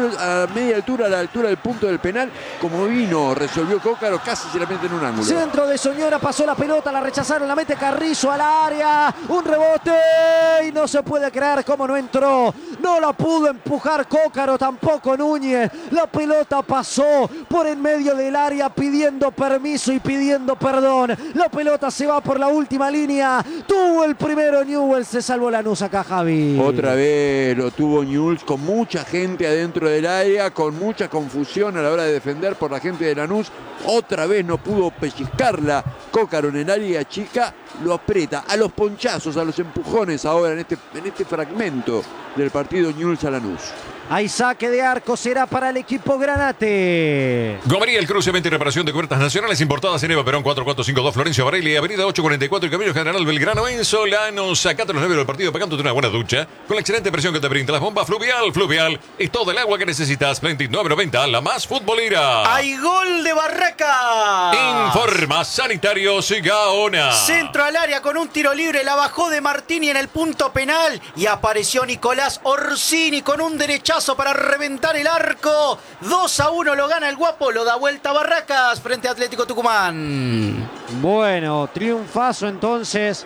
a media altura, a la altura del punto del penal. Como vino, resolvió Cócaro, casi se la mete en un ángulo. Centro de Soñora, pasó la pelota, la rechazaron, la mete Carrizo al área. Un rebote y no se puede creer cómo no entró. No la pudo empujar Cócaro, tampoco Núñez. La pelota pasó por en medio del área pidiendo permiso y pidiendo perdón. La pelota se va por la última línea. Tuvo el primero Newell's, se salvó Lanús acá, Javi. Otra vez lo tuvo Newell's, con mucha gente adentro del área, con mucha confusión a la hora de defender por la gente de Lanús. Otra vez no pudo pellizcarla Cócaro en el área chica. Lo aprieta a los ponchazos, a los empujones ahora en este fragmento del partido Newell's a Lanús. Hay saque de arco, será para el equipo Granate. Gomería El Cruce, venta y reparación de cubiertas nacionales importadas en Eva Perón 4452 Florencio Varela y Avenida 844 y Camino General Belgrano en Solano. Sacate los nervios del partido pegándote una buena ducha con la excelente presión que te brinda las bombas Fluvial. Fluvial es todo el agua que necesitas. Splendid 990, la más futbolera. ¡Hay gol de Barracas! Informa Sanitarios Gaona. Centro al área con un tiro libre, la bajó de Martini en el punto penal y apareció Nicolás Orsini con un derechazo para reventar el arco. 2-1 lo gana el Guapo, lo da vuelta Barracas frente a Atlético Tucumán. Bueno, triunfazo entonces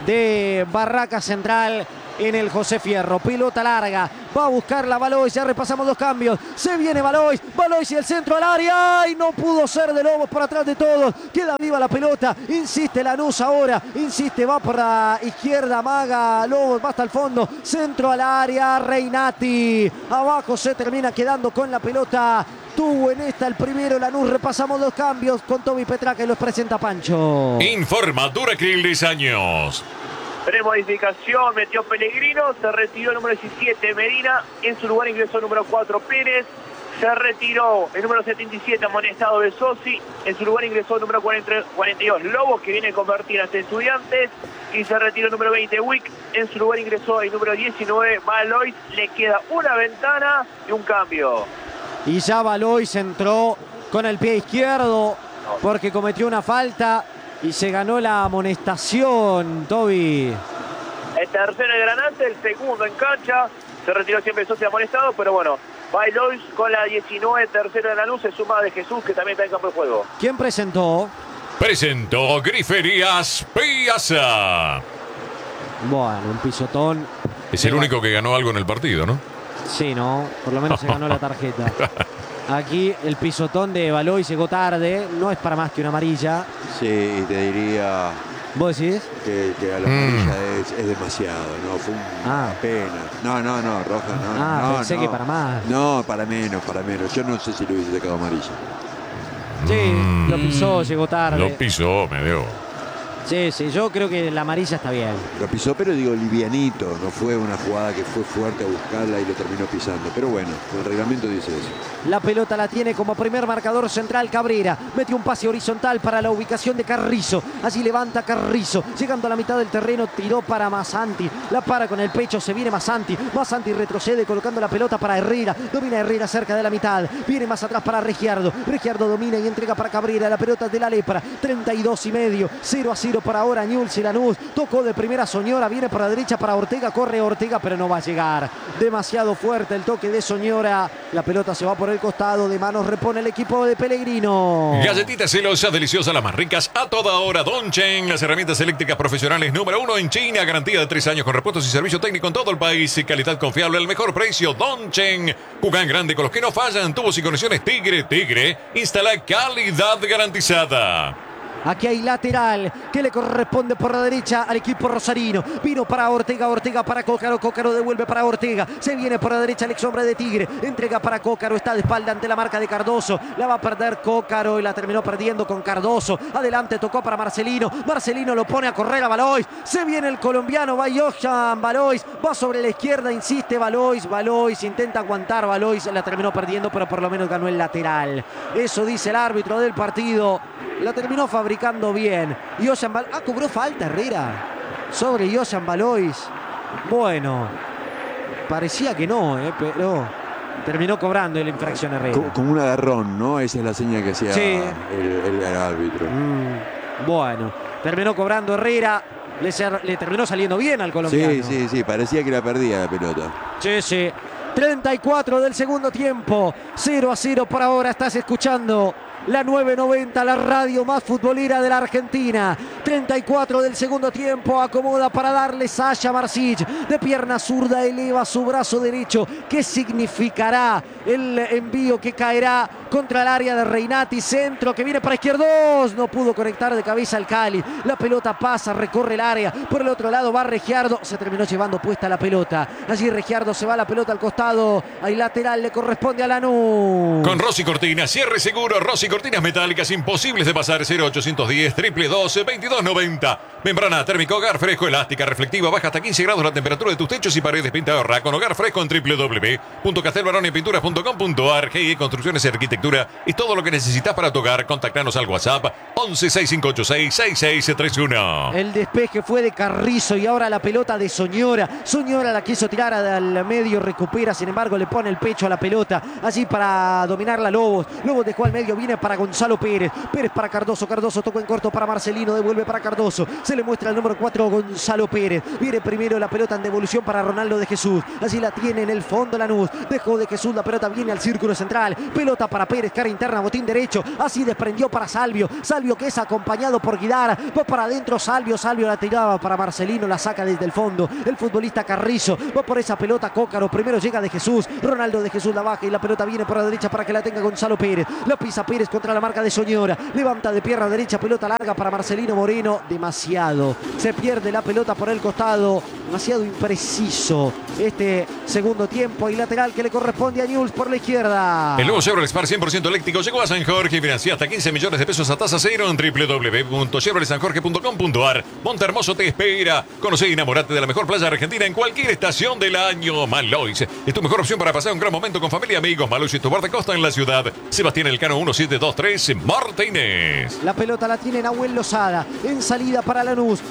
de Barracas Central en el José Fierro. Pelota larga, va a buscarla Valois, ya repasamos los cambios. Se viene Valois y el centro al área. Y no pudo ser de Lobos, por atrás de todos. Queda viva la pelota, insiste Lanús ahora. Insiste, va por la izquierda, amaga Lobos, va hasta el fondo. Centro al área, Reinati. Abajo se termina quedando con la pelota. Tuvo en esta el primero Lanús. Repasamos los cambios con Tommy Petraca y los presenta Pancho. Informa Duracril 10 años. Premodificación, metió Pellegrino, se retiró el número 17 Medina, en su lugar ingresó el número 4 Pérez, Se retiró el número 77, amonestado de Sosi. En su lugar ingresó el número 42, Lobos, que viene a convertir ante Estudiantes. Y se retiró el número 20, Wick. En su lugar ingresó el número 19, Valois. Le queda una ventana y un cambio. Y ya Valois entró con el pie izquierdo porque cometió una falta y se ganó la amonestación, Toby. El tercero en Granate, el segundo en cancha. Se retiró siempre Sosi amonestado, pero bueno. Valois con la 19, tercero de Lanús, se suma de Jesús, que también está en campo de juego. ¿Quién presentó? Presentó Griferías Piazza. Bueno, un pisotón. Es el único que ganó algo en el partido, ¿no? Sí, ¿no? Por lo menos se ganó la tarjeta. Aquí el pisotón de Valois llegó tarde. No es para más que una amarilla. Sí, y te diría ¿Vos decís? que a la amarilla es demasiado, ¿no? Fue una pena. No, roja, no. Pensé que para más. No, para menos. Yo no sé si lo hubiese sacado amarilla. Sí, lo pisó, llegó tarde. Lo pisó, me dio. Sí, yo creo que la amarilla está bien. Lo pisó, pero digo, livianito. No fue una jugada que fue fuerte a buscarla y lo terminó pisando. Pero bueno, el reglamento dice eso. La pelota la tiene como primer marcador central Cabrera. Metió un pase horizontal para la ubicación de Carrizo. Allí levanta Carrizo. Llegando a la mitad del terreno, tiró para Massanti. La para con el pecho, se viene Massanti. Massanti retrocede colocando la pelota para Herrera. Domina Herrera cerca de la mitad. Viene más atrás para Regiardo. Regiardo domina y entrega para Cabrera. La pelota de la Lepra. 32,5. 0-0 por ahora. Newell's y Lanús. Tocó de primera Soñora. Viene por la derecha para Ortega. Corre Ortega, pero no va a llegar. Demasiado fuerte el toque de Soñora. La pelota se va por el costado. De manos repone el equipo de Pellegrino. Galletitas celosas, deliciosas, las más ricas a toda hora. Dongchen, las herramientas eléctricas profesionales número 1 en China. Garantía de 3 años con repuestos y servicio técnico en todo el país. Calidad confiable, el mejor precio. Dongchen. Jugan grande con los que no fallan. Tubos y conexiones Tigre. Instala calidad garantizada. Aquí hay lateral que le corresponde por la derecha al equipo rosarino. Vino para Ortega para Cócaro. Cócaro devuelve para Ortega. Se viene por la derecha el ex hombre de Tigre. Entrega para Cócaro. Está de espalda ante la marca de Cardoso. La va a perder Cócaro y la terminó perdiendo con Cardoso. Adelante tocó para Marcelino. Marcelino lo pone a correr a Valois. Se viene el colombiano. Va Johan Valois. Va sobre la izquierda. Insiste Valois. Valois intenta aguantar. Valois la terminó perdiendo, pero por lo menos ganó el lateral. Eso dice el árbitro del partido. La terminó fabricando bien. Johan Valois. Cobró falta Herrera sobre Johan Valois. Bueno, parecía que no, pero terminó cobrando la infracción Herrera. Como un agarrón, ¿no? Esa es la señal que hacía Sí. el árbitro. Bueno, terminó cobrando Herrera. Le terminó saliendo bien al colombiano. Sí, parecía que la perdía la pelota. Sí. 34 del segundo tiempo. 0-0 por ahora. Estás escuchando la 990, la radio más futbolera de la Argentina. 34 del segundo tiempo. Acomoda para darle Sasha Marsic. De pierna zurda eleva su brazo derecho. ¿Qué significará el envío que caerá contra el área de Reinati? Centro que viene para Izquierdos. No pudo conectar de cabeza al Cali. La pelota pasa, recorre el área. Por el otro lado va Regiardo. Se terminó llevando puesta la pelota. Allí Regiardo se va la pelota al costado. Hay lateral, le corresponde a Lanús. Con Rossi Cortinas, cierre seguro, Rossi Cortinas metálicas imposibles de pasar. 0810 222 2290. Membrana térmica, hogar fresco, elástica, reflectiva, baja hasta 15 grados la temperatura de tus techos y paredes. Pinta ahorra con hogar fresco en www.castelbaronepinturas.com.ar. GIE Construcciones y Arquitectura y todo lo que necesitas para tu hogar. Contactanos al WhatsApp 11 6586 6631. El despeje fue de Carrizo y ahora la pelota de Soñora. Soñora la quiso tirar al medio, recupera, sin embargo le pone el pecho a la pelota. Allí para dominarla Lobos. Lobos dejó al medio, viene para Gonzalo Pérez. Pérez para Cardoso. Cardoso tocó en corto para Marcelino, devuelve para Cardoso. Se le muestra el número 4 Gonzalo Pérez. Viene primero la pelota en devolución para Ronaldo de Jesús. Allí la tiene en el fondo Lanús. Dejó de Jesús, la pelota viene al círculo central. Pelota para Pérez, cara interna, botín derecho. Así desprendió para Salvio. Salvio que es acompañado por Guidara. Va para adentro Salvio. Salvio la tiraba para Marcelino, la saca desde el fondo. El futbolista Carrizo va por esa pelota Cócaro. Primero llega de Jesús. Ronaldo de Jesús la baja y la pelota viene por la derecha para que la tenga Gonzalo Pérez. La pisa Pérez contra la marca de Soñora. Levanta de pierna derecha, pelota larga para Marcelino Moreno. Demasiado. Se pierde la pelota por el costado. demasiado impreciso este segundo tiempo y lateral que le corresponde a Newell's por la izquierda. El nuevo Chevrolet Spark 100% eléctrico llegó a San Jorge y financia hasta 15 millones de pesos a tasa cero en www.chevroletsanjorge.com.ar. Montehermoso te espera. Conoce y enamorate de la mejor playa argentina en cualquier estación del año. Malois es tu mejor opción para pasar un gran momento con familia y amigos. Malois es tu bar de costa en la ciudad. Sebastián Elcano 1723 Martínez. La pelota la tiene Nahuel Lozada. En salida para Lanús.